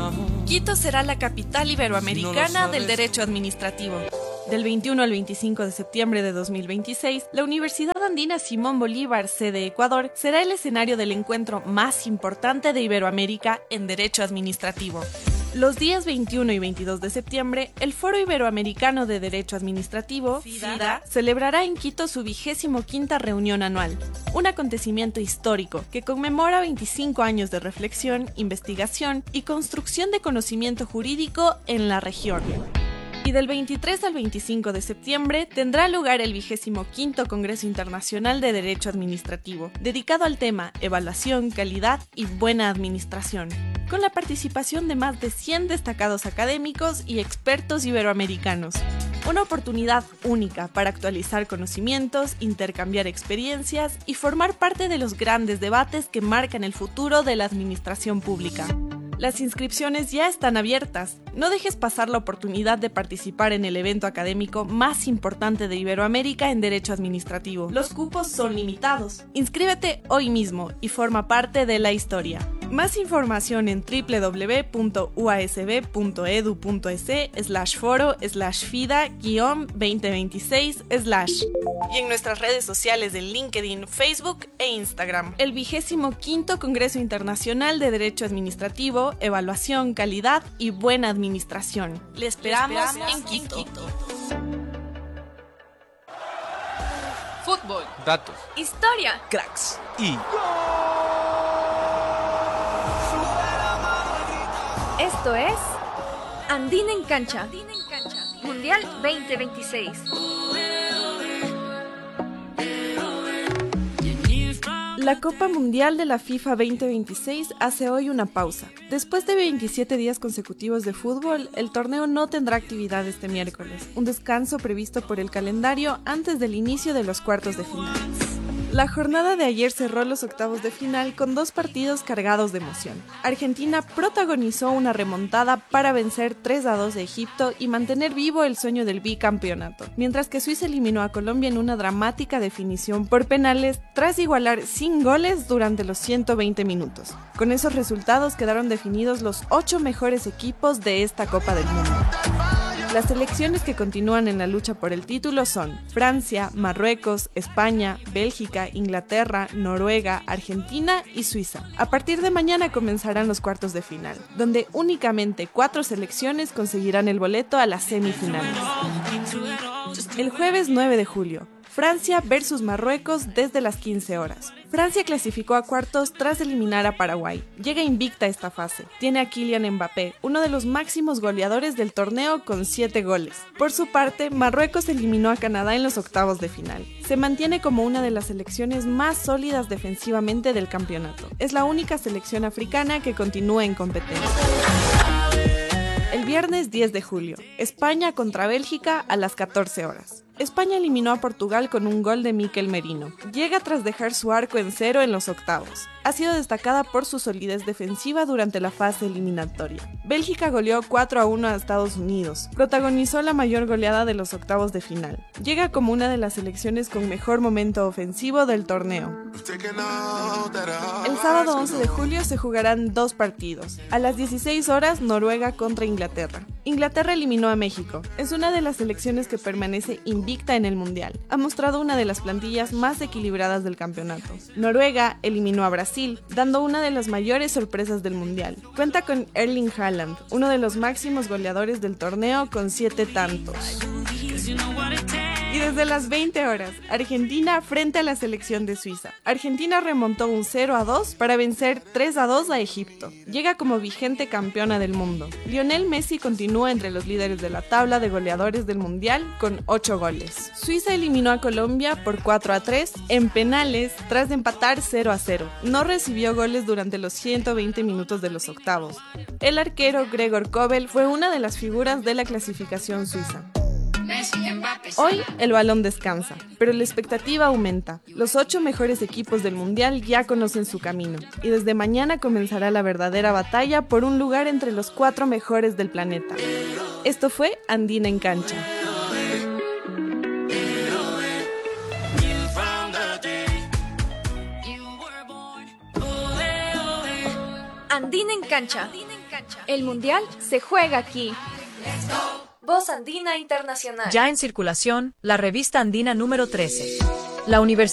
Quito será la capital iberoamericana del derecho administrativo. Del 21 al 25 de septiembre de 2026, la Universidad Andina Simón Bolívar, sede Ecuador, será el escenario del encuentro más importante de Iberoamérica en derecho administrativo. Los días 21 y 22 de septiembre, el Foro Iberoamericano de Derecho Administrativo, FIDA, celebrará en Quito su 25ª reunión anual, un acontecimiento histórico que conmemora 25 años de reflexión, investigación y construcción de conocimiento jurídico en la región. Y del 23 al 25 de septiembre tendrá lugar el 25º Congreso Internacional de Derecho Administrativo, dedicado al tema Evaluación, Calidad y Buena Administración, con la participación de más de 100 destacados académicos y expertos iberoamericanos. Una oportunidad única para actualizar conocimientos, intercambiar experiencias y formar parte de los grandes debates que marcan el futuro de la administración pública. Las inscripciones ya están abiertas. No dejes pasar la oportunidad de participar en el evento académico más importante de Iberoamérica en Derecho Administrativo. Los cupos son limitados. Inscríbete hoy mismo y forma parte de la historia. Más información en www.uasb.edu.es/foro/FIDA-2026/ y en nuestras redes sociales de LinkedIn, Facebook e Instagram. El 25º Congreso Internacional de Derecho Administrativo, Evaluación, Calidad y Buena Administración. Le esperamos en Quito. Fútbol, datos, historia, cracks y... Esto es Andina en Cancha, Mundial 2026. La Copa Mundial de la FIFA 2026 hace hoy una pausa. Después de 27 días consecutivos de fútbol, el torneo no tendrá actividad este miércoles, un descanso previsto por el calendario antes del inicio de los cuartos de final. La jornada de ayer cerró los octavos de final con 2 partidos cargados de emoción. Argentina protagonizó una remontada para vencer 3-2 a Egipto y mantener vivo el sueño del bicampeonato, mientras que Suiza eliminó a Colombia en una dramática definición por penales tras igualar sin goles durante los 120 minutos. Con esos resultados quedaron definidos los 8 mejores equipos de esta Copa del Mundo. Las selecciones que continúan en la lucha por el título son Francia, Marruecos, España, Bélgica, Inglaterra, Noruega, Argentina y Suiza. A partir de mañana comenzarán los cuartos de final, donde únicamente 4 selecciones conseguirán el boleto a las semifinales. El jueves 9 de julio, Francia versus Marruecos desde las 15 horas. Francia clasificó a cuartos tras eliminar a Paraguay. Llega invicta a esta fase. Tiene a Kylian Mbappé, uno de los máximos goleadores del torneo con 7 goles. Por su parte, Marruecos eliminó a Canadá en los octavos de final. Se mantiene como una de las selecciones más sólidas defensivamente del campeonato. Es la única selección africana que continúa en competencia. El viernes 10 de julio, España contra Bélgica a las 14 horas. España eliminó a Portugal con un gol de Mikel Merino. Llega tras dejar su arco en 0 en los octavos. Ha sido destacada por su solidez defensiva durante la fase eliminatoria. Bélgica goleó 4-1 a Estados Unidos. Protagonizó la mayor goleada de los octavos de final. Llega como una de las selecciones con mejor momento ofensivo del torneo. El sábado 11 de julio se jugarán 2 partidos. A las 16 horas, Noruega contra Inglaterra. Inglaterra eliminó a México. Es una de las selecciones que permanece invicta en el Mundial. Ha mostrado una de las plantillas más equilibradas del campeonato. Noruega eliminó a Brasil, dando una de las mayores sorpresas del Mundial. Cuenta con Erling Haaland, uno de los máximos goleadores del torneo con 7 tantos. Y desde las 20 horas, Argentina frente a la selección de Suiza. Argentina remontó un 0-2 para vencer 3-2 a Egipto. Llega como vigente campeona del mundo. Lionel Messi continúa entre los líderes de la tabla de goleadores del Mundial con 8 goles. Suiza eliminó a Colombia por 4-3 en penales tras empatar 0-0. No recibió goles durante los 120 minutos de los octavos. El arquero Gregor Kobel fue una de las figuras de la clasificación suiza. Hoy el balón descansa, pero la expectativa aumenta. Los 8 mejores equipos del Mundial ya conocen su camino, y desde mañana comenzará la verdadera batalla por un lugar entre los 4 mejores del planeta. Esto fue Andina en Cancha. Andina en Cancha. El Mundial se juega aquí. Voz Andina Internacional. Ya en circulación, la revista andina número 13. La Universidad